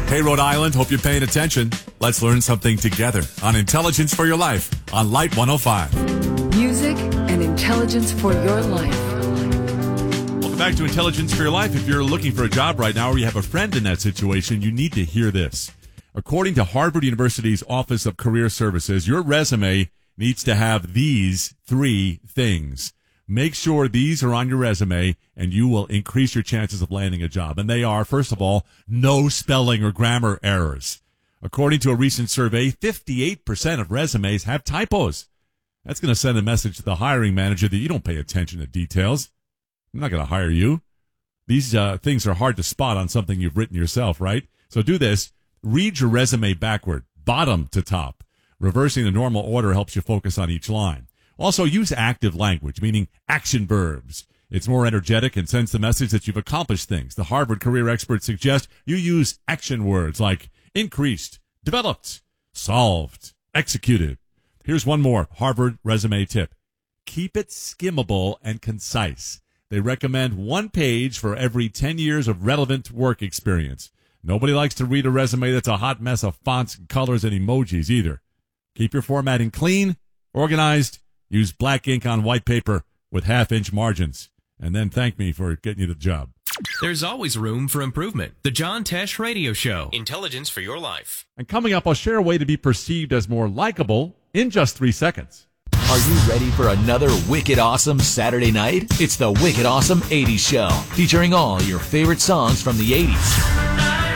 Hey, Rhode Island, hope you're paying attention. Let's learn something together on Intelligence for Your Life on Light 105. Music and intelligence for your life. Welcome back to Intelligence for Your Life. If you're looking for a job right now or you have a friend in that situation, you need to hear this. According to Harvard University's Office of Career Services, your resume needs to have these 3 things. Make sure these are on your resume, and you will increase your chances of landing a job. And they are, first of all, no spelling or grammar errors. According to a recent survey, 58% of resumes have typos. That's going to send a message to the hiring manager that you don't pay attention to details. I'm not going to hire you. These things are hard to spot on something you've written yourself, right? So do this. Read your resume backward, bottom to top. Reversing the normal order helps you focus on each line. Also, use active language, meaning action verbs. It's more energetic and sends the message that you've accomplished things. The Harvard career experts suggest you use action words like increased, developed, solved, executed. Here's one more Harvard resume tip. Keep it skimmable and concise. They recommend 1 page for every 10 years of relevant work experience. Nobody likes to read a resume that's a hot mess of fonts, colors, and emojis either. Keep your formatting clean, organized. Use black ink on white paper with half-inch margins. And then thank me for getting you the job. There's always room for improvement. The John Tesh Radio Show. Intelligence for your life. And coming up, I'll share a way to be perceived as more likable in just 3 seconds. Are you ready for another wicked awesome Saturday night? It's the Wicked Awesome 80s Show, featuring all your favorite songs from the 80s.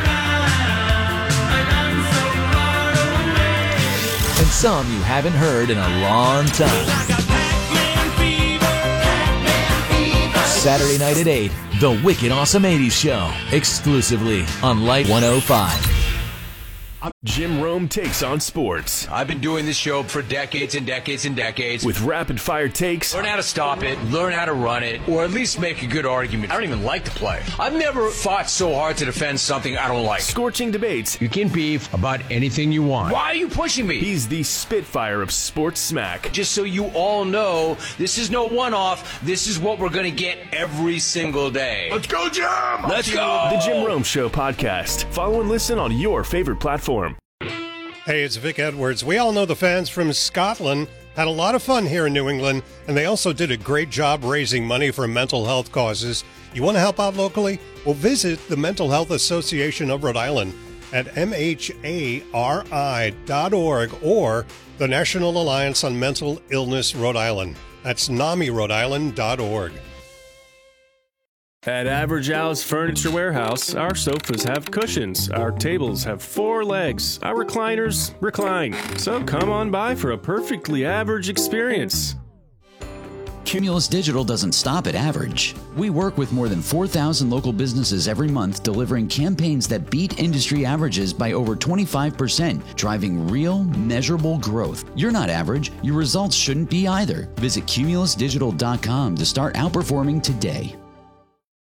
And some you haven't heard in a long time. Saturday night at 8, the Wicked Awesome 80s Show, exclusively on Light 105. Jim Rome takes on sports. I've been doing this show for decades and decades and decades. With rapid-fire takes. Learn how to stop it, learn how to run it, or at least make a good argument. I don't even like to play. I've never fought so hard to defend something I don't like. Scorching debates. You can beef about anything you want. Why are you pushing me? He's the Spitfire of sports smack. Just so you all know, this is no one-off. This is what we're going to get every single day. Let's go, Jim! Let's go! The Jim Rome Show podcast. Follow and listen on your favorite platform. Hey, it's Vic Edwards. We all know the fans from Scotland had a lot of fun here in New England, and they also did a great job raising money for mental health causes. You want to help out locally? Well, visit the Mental Health Association of Rhode Island at mhari.org or the National Alliance on Mental Illness Rhode Island. That's NAMI-Rhode-Island.org. At Average Al's Furniture Warehouse, our sofas have cushions, our tables have 4 legs, our recliners recline. So come on by for a perfectly average experience. Cumulus Digital doesn't stop at average. We work with more than 4,000 local businesses every month, delivering campaigns that beat industry averages by over 25%, driving real, measurable growth. You're not average. Your results shouldn't be either. Visit cumulusdigital.com to start outperforming today.